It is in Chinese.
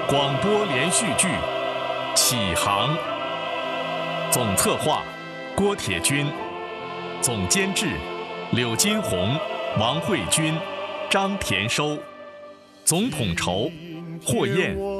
广播连续剧《启航》，总策划郭铁军，总监制柳金红、王慧君、张田收，总统筹霍燕。